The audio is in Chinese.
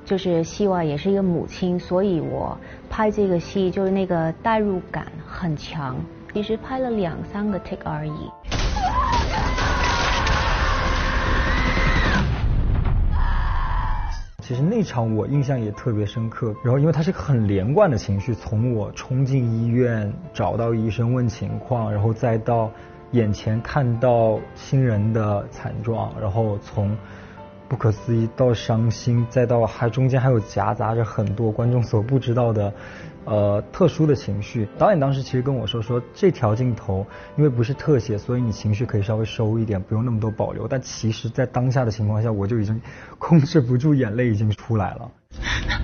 就是希望也是一个母亲，所以我拍这个戏就是那个代入感很强。其实拍了2-3个 take 而已。 其实那场我印象也特别深刻，然后因为它是个很连贯的情绪，从我冲进医院找到医生问情况，然后再到眼前看到亲人的惨状，然后从不可思议到伤心，再到中间还有夹杂着很多观众所不知道的特殊的情绪。导演当时其实跟我说这条镜头因为不是特写，所以你情绪可以稍微收一点，不用那么多保留。但其实在当下的情况下，我就已经控制不住眼泪已经出来了。